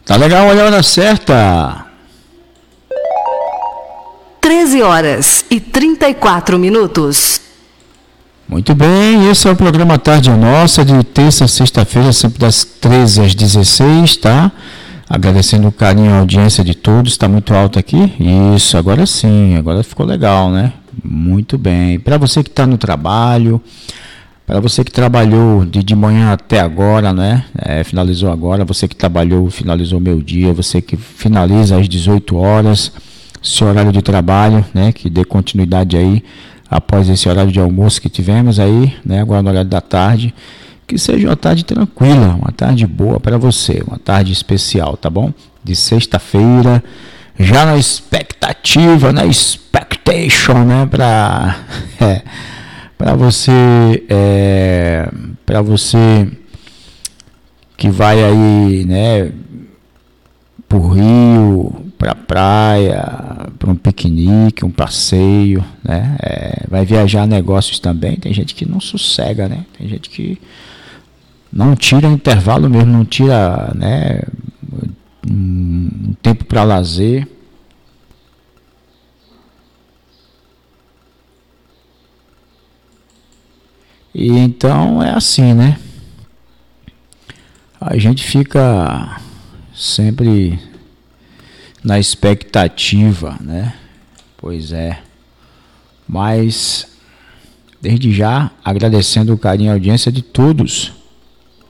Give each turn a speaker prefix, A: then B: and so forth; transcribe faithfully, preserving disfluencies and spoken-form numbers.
A: Tá legal, olha a hora certa.
B: treze horas e trinta e quatro minutos.
A: Muito bem, esse é o programa Tarde Nossa, de terça a sexta-feira, sempre das treze às dezesseis, tá? Agradecendo o carinho e a audiência de todos, está muito alto aqui? Isso, agora sim, agora ficou legal, né? Muito bem. Para você que está no trabalho, para você que trabalhou de, de manhã até agora, né? É, finalizou agora, você que trabalhou, finalizou meio-dia, você que finaliza às dezoito horas, seu horário de trabalho, né? Que dê continuidade aí após esse horário de almoço que tivemos aí, né? Agora no horário da tarde, que seja uma tarde tranquila, uma tarde boa para você, uma tarde especial, tá bom? De sexta-feira, já na expectativa, na expectation, né? Para é, para você, é, para você que vai aí, né? Pro rio, para praia, para um piquenique, um passeio, né? É, vai viajar a negócios também. Tem gente que não sossega, né? Tem gente que não tira intervalo mesmo, não tira, né, um tempo para lazer. E então é assim, né? A gente fica sempre na expectativa, né? Pois é. Mas, desde já, agradecendo o carinho e a audiência de todos